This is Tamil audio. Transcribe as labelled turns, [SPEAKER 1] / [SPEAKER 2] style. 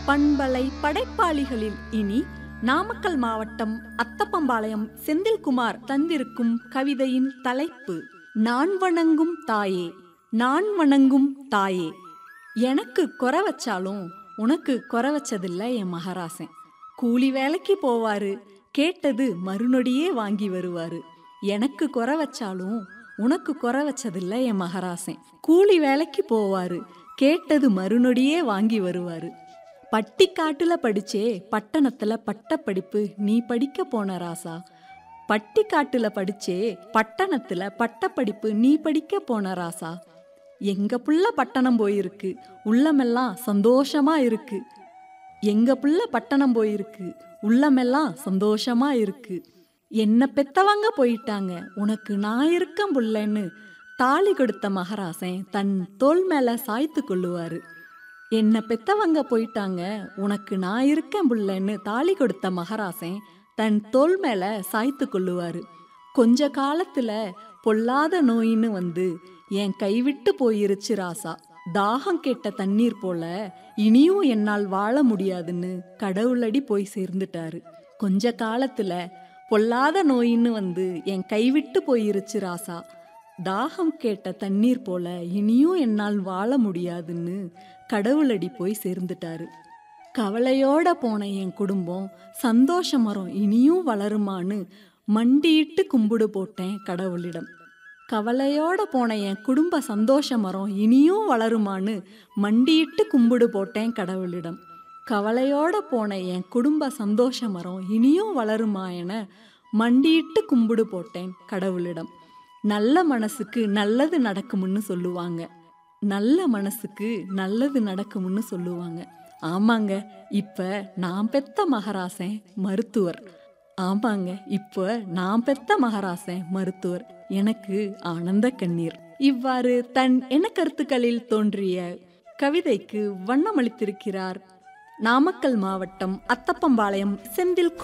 [SPEAKER 1] பண்பலை படைப்பாளிகளில் இனி நாமக்கல் மாவட்டம் அத்தப்பம்பாளையம் செந்தில்குமார் தந்திருக்கும் கவிதையின் தலைப்பு நான் வணங்கும் தாயே. நான் வணங்கும் தாயே, எனக்கு குறை வச்சாலும் உனக்கு குறை வச்சதில்ல என் மகராசன். கூலி வேலைக்கு போவாரு, கேட்டது மறுநொடியே வாங்கி வருவாரு. எனக்கு குறை வச்சாலும் உனக்கு குறை வச்சதில்ல என் மகராசன். கூலி வேலைக்கு போவாரு, கேட்டது மறுநொடியே வாங்கி வருவாரு. பட்டிக்காட்டுல படிச்சே பட்டணத்துல பட்ட படிப்பு நீ படிக்க போன ராசா. பட்டிக்காட்டுல படிச்சே பட்டணத்துல பட்ட படிப்பு நீ படிக்க போன ராசா. எங்க புள்ள பட்டணம் போயிருக்கு, உள்ளமெல்லாம் சந்தோஷமா இருக்கு. எங்க புள்ள பட்டணம் போயிருக்கு, உள்ளமெல்லாம் சந்தோஷமா இருக்கு. என்ன பெத்தவங்க போயிட்டாங்க, உனக்கு நான் இருக்கேன் புள்ளன்னு தாலி கொடுத்த மகராசன் தன் தோள் மேல சாய்த்து கொள்ளுவாரு. என்ன பெத்தவங்க போயிட்டாங்க, உனக்கு நான் இருக்கேன் புள்ளன்னு தாலி கொடுத்த மகராசன் தன் தோள் மேல சாய்த்து கொள்ளுவாரு. கொஞ்ச காலத்துல பொல்லாத நோயின்னு வந்து என் கைவிட்டு போயிருச்சு ராசா. தாகம் கேட்ட தண்ணீர் போல இனியும் என்னால் வாழ முடியாதுன்னு கடவுளடி போய் சேர்ந்துட்டாரு. கொஞ்ச காலத்துல பொல்லாத நோயின்னு வந்து என் கைவிட்டு போயிருச்சு ராசா. தாகம் கேட்ட தண்ணீர் போல இனியும் என்னால் வாழ முடியாதுன்னு கடவுளடி போய் சேர்ந்துட்டாரு. கவலையோட போன என் குடும்பம் சந்தோஷ மரம் இனியும் வளருமான்னு மண்டியிட்டு கும்பிடு போட்டேன் கடவுளிடம். கவலையோட போன என் குடும்ப சந்தோஷ மரம் இனியும் வளருமான்னு மண்டியிட்டு கும்பிடு போட்டேன் கடவுளிடம். கவலையோட போன என் குடும்ப சந்தோஷ மரம் இனியும் வளருமா என மண்டியிட்டு கும்பிடு போட்டேன் கடவுளிடம். நல்ல மனசுக்கு நல்லது நடக்கும்னு சொல்லுவாங்க, நல்ல மனசுக்கு நல்லது நடக்கும்னு சொல்லுவாங்க. ஆமாங்க, இப்ப நான் பெத்த மகராசன் மருத்துவர். ஆமாங்க, இப்ப நான் பெத்த மகராசன் மருத்துவர். எனக்கு ஆனந்த கண்ணீர். இவ்வாறு தன் எண்ணக்கருத்துக்களில் தோன்றிய கவிதைக்கு வண்ணமளித்திருக்கிறார் நாமக்கல் மாவட்டம் அத்தப்பம்பாளையம் செந்தில்